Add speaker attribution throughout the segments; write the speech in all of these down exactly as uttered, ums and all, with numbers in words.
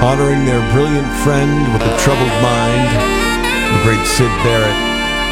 Speaker 1: honoring their brilliant friend with a troubled mind, the great Syd Barrett.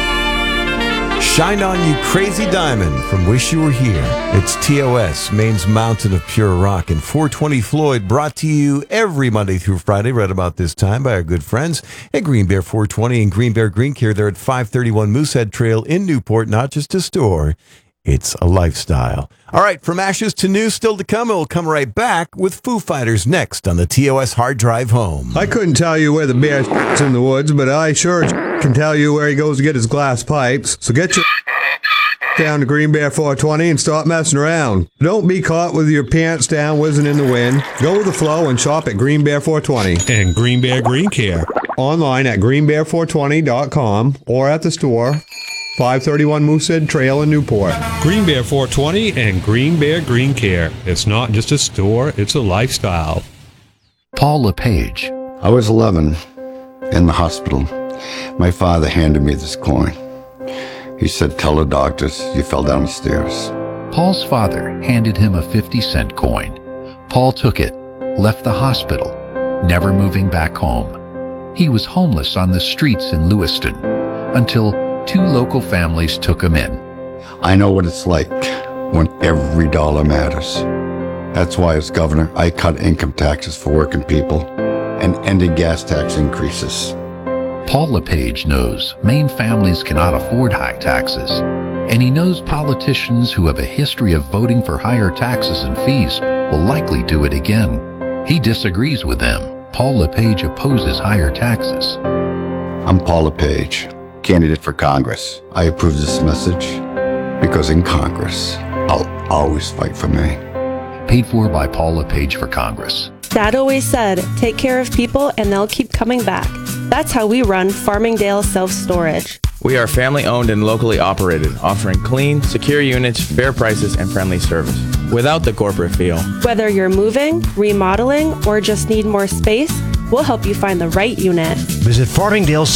Speaker 1: Shine On You Crazy Diamond from Wish You Were Here. It's T O S, Maine's Mountain of Pure Rock, and four twenty Floyd, brought to you every Monday through Friday, right about this time, by our good friends at Green Bear four twenty and Green Bear Green Care. They're at five thirty-one Moosehead Trail in Newport. Not just a store, it's a lifestyle. All right, from ashes to new, still to come, and we'll come right back with Foo Fighters next on the T O S Hard Drive Home.
Speaker 2: I couldn't tell you where the bear's in the woods, but I sure can tell you where he goes to get his glass pipes. So get your down to Green Bear four twenty and stop messing around. Don't be caught with your pants down whizzing in the wind. Go with the flow and shop at Green Bear four twenty.
Speaker 3: And Green Bear Green Care.
Speaker 2: Online at green bear four twenty dot com or at the store, five thirty-one Moosehead Trail in Newport.
Speaker 3: Green Bear four twenty and Green Bear Green Care. It's not just a store, it's a lifestyle.
Speaker 4: Paul LePage.
Speaker 5: I was eleven, in the hospital. My father handed me this coin. He said, tell the doctors you fell down the stairs.
Speaker 4: Paul's father handed him a fifty cent coin. Paul took it, left the hospital, never moving back home. He was homeless on the streets in Lewiston until two local families took him in.
Speaker 5: I know what it's like when every dollar matters. That's why as governor, I cut income taxes for working people and ended gas tax increases.
Speaker 4: Paul LePage knows Maine families cannot afford high taxes, and he knows politicians who have a history of voting for higher taxes and fees will likely do it again. He disagrees with them. Paul LePage opposes higher taxes.
Speaker 5: I'm Paul LePage, candidate for Congress. I approve this message because in Congress, I'll always fight for Maine.
Speaker 4: Paid for by Paul LePage for Congress.
Speaker 6: Dad always said, take care of people and they'll keep coming back. That's how we run Farmingdale Self-Storage.
Speaker 7: We are family-owned and locally operated, offering clean, secure units, fair prices, and friendly service, without the corporate feel.
Speaker 6: Whether you're moving, remodeling, or just need more space, we'll help you find the right unit.
Speaker 8: Visit Farmingdale